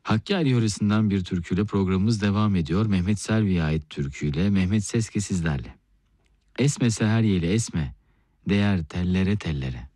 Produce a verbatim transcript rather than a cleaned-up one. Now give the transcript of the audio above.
Hakkari yöresinden bir türküyle programımız devam ediyor. Mehmet Selvi'ye ait türküyle Mehmet Seske sizlerle. Esme seher yeli esme, değer tellere tellere.